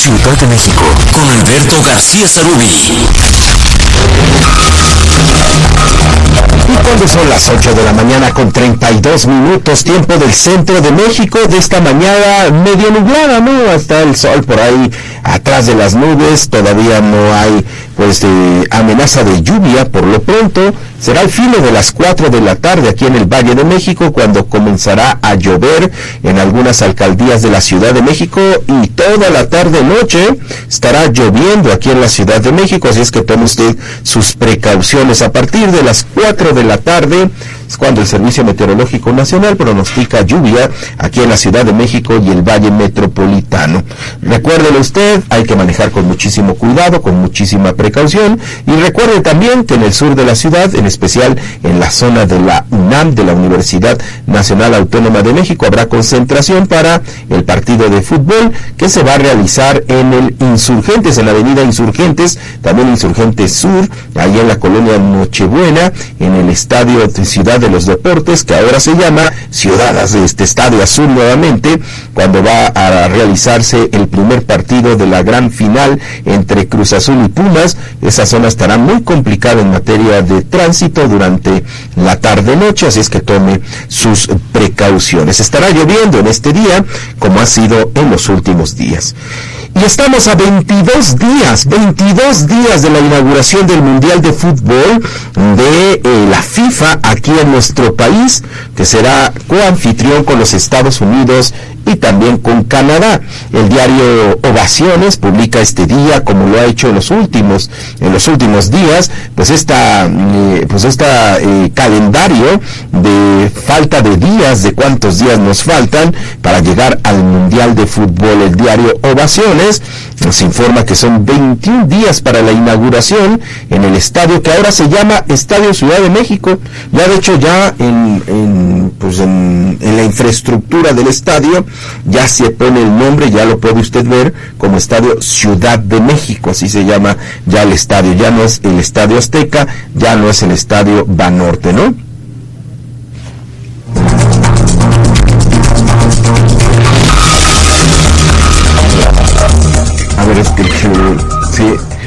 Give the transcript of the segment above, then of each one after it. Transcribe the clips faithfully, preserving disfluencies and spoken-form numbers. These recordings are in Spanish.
Ciudad de México, con Alberto García Sarubí. Y cuando son las ocho de la mañana con treinta y dos minutos, tiempo del centro de México, de esta mañana medio nublada, ¿no? Está el sol por ahí atrás de las nubes, todavía no hay pues eh, amenaza de lluvia por lo pronto. Será al filo de las cuatro de la tarde aquí en el Valle de México cuando comenzará a llover en algunas alcaldías de la Ciudad de México, y toda la tarde-noche estará lloviendo aquí en la Ciudad de México, así es que tome usted sus precauciones. A partir de las cuatro de la tarde es cuando el Servicio Meteorológico Nacional pronostica lluvia aquí en la Ciudad de México y el Valle Metropolitano. Recuérdelo usted, hay que manejar con muchísimo cuidado, con muchísima precaución, y recuerde también que en el sur de la ciudad, en especial en la zona de la UNAM, de la Universidad Nacional Autónoma de México, habrá concentración para el partido de fútbol que se va a realizar en el Insurgentes, en la avenida Insurgentes, también Insurgentes Sur, ahí en la colonia Nochebuena, en el estadio de Ciudad de los Deportes, que ahora se llama Ciudad de este Estadio Azul nuevamente, cuando va a realizarse el primer partido de la gran final entre Cruz Azul y Pumas. Esa zona estará muy complicada en materia de tránsito durante la tarde-noche, así es que tome sus precauciones. Estará lloviendo en este día, como ha sido en los últimos días. Y estamos a veintidós días, veintidós días de la inauguración del Mundial de Fútbol de eh, la FIFA aquí en nuestro país, que será coanfitrión con los Estados Unidos y también con Canadá. El diario Ovaciones publica este día, como lo ha hecho en los últimos, en los últimos días, pues esta, eh, pues esta eh, calendario de falta de días, de cuántos días nos faltan para llegar al Mundial de Fútbol. El diario Ovaciones nos informa que son veintiún días para la inauguración en el estadio que ahora se llama Estadio Ciudad de México. Ya de hecho ya en, en pues en, en la infraestructura del estadio ya se pone el nombre, ya lo puede usted ver como Estadio Ciudad de México, así se llama ya el estadio. Ya no es el Estadio Azteca, ya no es el Estadio Banorte, ¿no? A ver, es que, sí,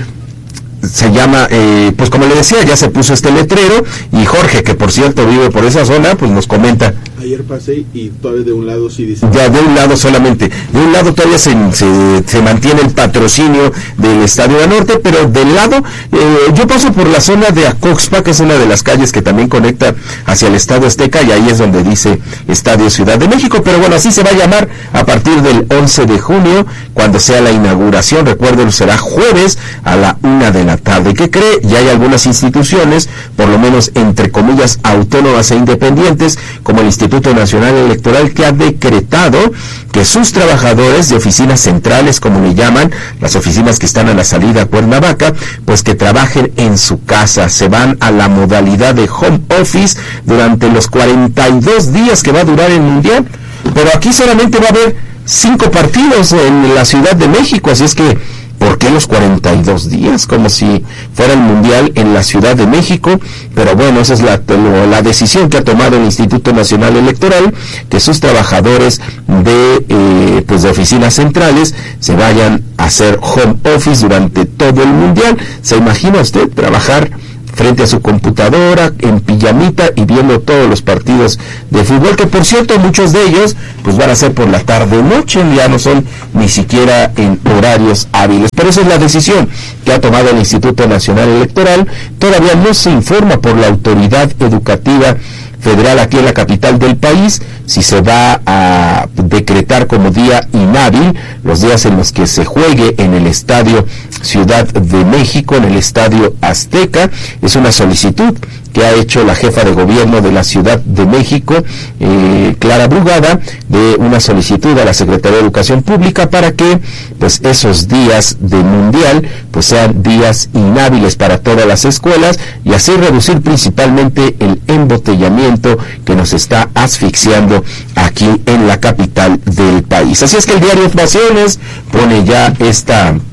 se llama, eh, pues como le decía, ya se puso este letrero, y Jorge, que por cierto vive por esa zona, pues nos comenta. Ayer pasé y todavía de un lado sí dice. Ya, de un lado solamente. De un lado todavía se, se, se mantiene el patrocinio del Estadio Banorte, pero del lado, eh, yo paso por la zona de Acoxpa, que es una de las calles que también conecta hacia el Estadio Azteca, y ahí es donde dice Estadio Ciudad de México, pero bueno, así se va a llamar a partir del once de junio, cuando sea la inauguración. Recuerden, será jueves a la una de la tarde. ¿Qué cree? Ya hay algunas instituciones, por lo menos entre comillas, autónomas e independientes, como el Instituto Nacional Electoral, que ha decretado que sus trabajadores de oficinas centrales, como le llaman, las oficinas que están a la salida a Cuernavaca, pues que trabajen en su casa. Se van a la modalidad de home office durante los cuarenta y dos días que va a durar el Mundial. Pero aquí solamente va a haber cinco partidos en la Ciudad de México, así es que ¿por qué los cuarenta y dos días? Como si fuera el Mundial en la Ciudad de México. Pero bueno, esa es la, la decisión que ha tomado el Instituto Nacional Electoral, que sus trabajadores de, eh, pues de oficinas centrales se vayan a hacer home office durante todo el Mundial. ¿Se imagina usted trabajar frente a su computadora, en pijamita, y viendo todos los partidos de fútbol, que por cierto muchos de ellos pues van a ser por la tarde o noche, ya no son ni siquiera en horarios hábiles? Pero esa es la decisión que ha tomado el Instituto Nacional Electoral. Todavía no se informa por la autoridad educativa federal aquí en la capital del país si se va a decretar como día inhábil los días en los que se juegue en el Estadio Ciudad de México, en el Estadio Azteca. Es una solicitud que ha hecho la jefa de gobierno de la Ciudad de México, eh, Clara Brugada, de una solicitud a la Secretaría de Educación Pública para que pues esos días de Mundial pues sean días inhábiles para todas las escuelas, y así reducir principalmente el embotellamiento que nos está asfixiando aquí en la capital del país. Así es que el diario Ovaciones pone ya esta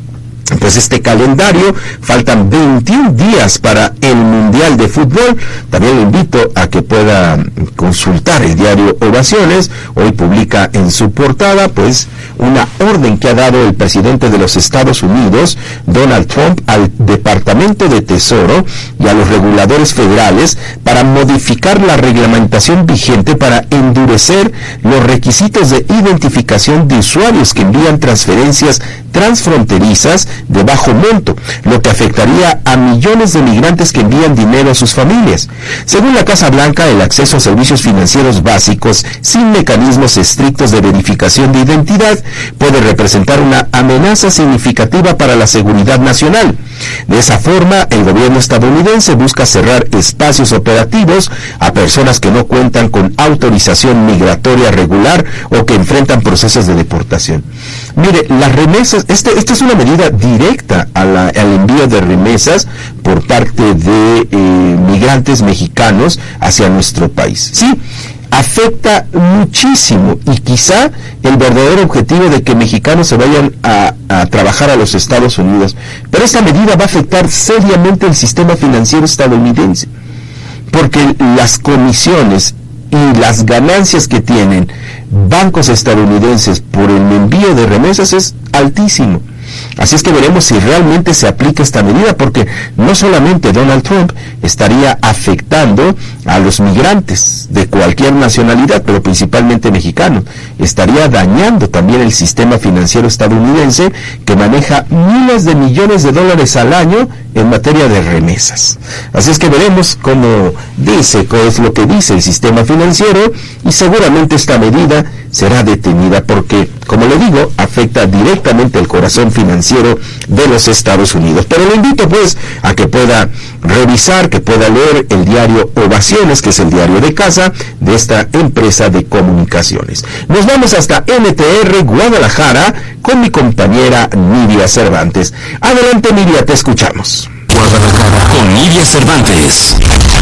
pues este calendario. Faltan veintiún días para el Mundial de Fútbol. También le invito a que pueda consultar el diario Ovaciones. Hoy publica en su portada pues una orden que ha dado el presidente de los Estados Unidos, Donald Trump, al Departamento de Tesoro y a los reguladores federales para modificar la reglamentación vigente para endurecer los requisitos de identificación de usuarios que envían transferencias transfronterizas de bajo monto, lo que afectaría a millones de migrantes que envían dinero a sus familias. Según la Casa Blanca, el acceso a servicios financieros básicos sin mecanismos estrictos de verificación de identidad puede representar una amenaza significativa para la seguridad nacional. De esa forma, el gobierno estadounidense busca cerrar espacios operativos a personas que no cuentan con autorización migratoria regular o que enfrentan procesos de deportación. Mire, las remesas, este, esta es una medida directa a la, al envío de remesas por parte de eh, migrantes mexicanos hacia nuestro país. Sí, afecta muchísimo y quizá el verdadero objetivo de que mexicanos se vayan a, a trabajar a los Estados Unidos. Pero esta medida va a afectar seriamente el sistema financiero estadounidense, porque las comisiones y las ganancias que tienen bancos estadounidenses por el envío de remesas es altísimo. Así es que veremos si realmente se aplica esta medida, porque no solamente Donald Trump estaría afectando a los migrantes de cualquier nacionalidad, pero principalmente mexicanos, estaría dañando también el sistema financiero estadounidense, que maneja miles de millones de dólares al año en materia de remesas. Así es que veremos cómo dice, qué es lo que dice el sistema financiero, y seguramente esta medida será detenida porque, como le digo, afecta directamente el corazón financiero de los Estados Unidos. Pero le invito pues a que pueda revisar, que pueda leer el diario Ovaciones, que es el diario de casa de esta empresa de comunicaciones. Nos vamos hasta N T R Guadalajara con mi compañera Nidia Cervantes. Adelante, Nidia, te escuchamos. Guadalajara con Nidia Cervantes.